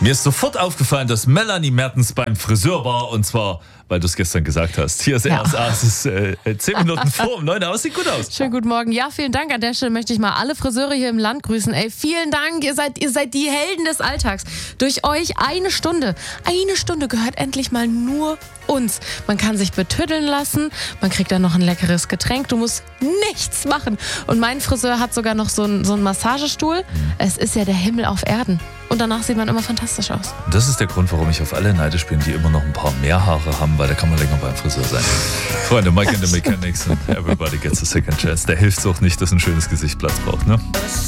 Mir ist sofort aufgefallen, dass Melanie Mertens beim Friseur war. Und zwar, weil du es gestern gesagt hast. Hier ist RSA, es ist 10 Minuten vor 9 aus. Sieht gut aus. Schönen guten Morgen. Ja, vielen Dank. An der Stelle möchte ich mal alle Friseure hier im Land grüßen. Ey, vielen Dank. Ihr seid die Helden des Alltags. Durch euch eine Stunde gehört endlich mal nur uns. Man kann sich betüddeln lassen. Man kriegt dann noch ein leckeres Getränk. Du musst nichts machen. Und mein Friseur hat sogar noch so einen Massagestuhl. Es ist ja der Himmel auf Erden. Und danach sieht man immer fantastisch aus. Das ist der Grund, warum ich auf alle neidisch bin, die immer noch ein paar mehr Haare haben, weil da kann man länger beim Friseur sein. Freunde, Mike and the Mechanics und Everybody Gets a Second Chance. Der hilft es auch nicht, dass ein schönes Gesicht Platz braucht, ne?